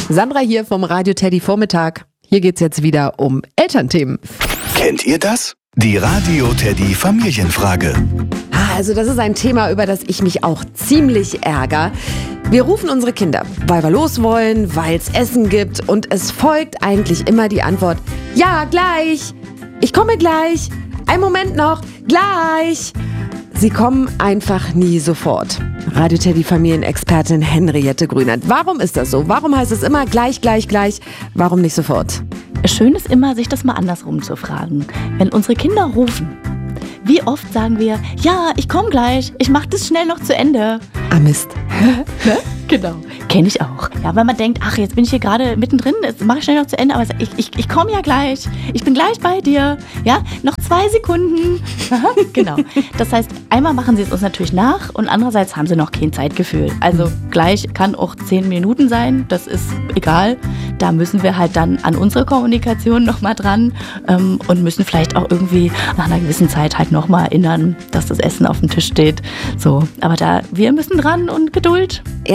Sandra hier vom Radio Teddy Vormittag. Hier geht's jetzt wieder um Elternthemen. Kennt ihr das? Die Radio Teddy Familienfrage. Also das ist ein Thema, über das ich mich auch ziemlich ärgere. Wir rufen unsere Kinder, weil wir los wollen, weil es Essen gibt und es folgt eigentlich immer die Antwort: Ja, gleich, ich komme gleich, einen Moment noch, gleich. Sie kommen einfach nie sofort. Radio Teddy Familienexpertin Henriette Grünert. Warum ist das so? Warum heißt es immer gleich, gleich, gleich? Warum nicht sofort? Schön ist immer, sich das mal andersrum zu fragen. Wenn unsere Kinder rufen, wie oft sagen wir: Ja, ich komme gleich, ich mache das schnell noch zu Ende. Ah, Mist. Genau, kenne ich auch. Ja, weil man denkt, ach, jetzt bin ich hier gerade mittendrin, jetzt mache ich schnell noch zu Ende, aber ich komme ja gleich, ich bin gleich bei dir. Ja, noch 2 Sekunden. Genau. Das heißt, einmal machen sie es uns natürlich nach und andererseits haben sie noch kein Zeitgefühl. Also gleich kann auch 10 Minuten sein, das ist egal. Da müssen wir halt dann an unsere Kommunikation nochmal dran und müssen vielleicht auch irgendwie nach einer gewissen Zeit halt nochmal erinnern, dass das Essen auf dem Tisch steht. So, aber wir müssen dran und Geduld.